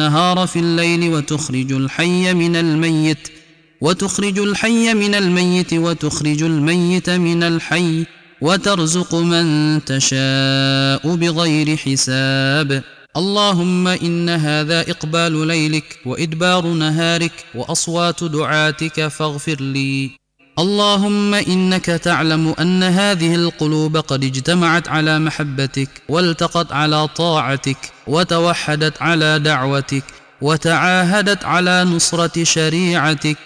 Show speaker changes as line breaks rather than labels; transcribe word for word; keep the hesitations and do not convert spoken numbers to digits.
النهار في الليل وتخرج الحي من الميت وتخرج الحي من الميت وتخرج الميت من الحي وترزق من تشاء بغير حساب. اللهم إن هذا إقبال ليلك وإدبار نهارك وأصوات دعاتك فاغفر لي. اللهم إنك تعلم أن هذه القلوب قد اجتمعت على محبتك والتقت على طاعتك وتوحدت على دعوتك وتعاهدت على نصرة شريعتك،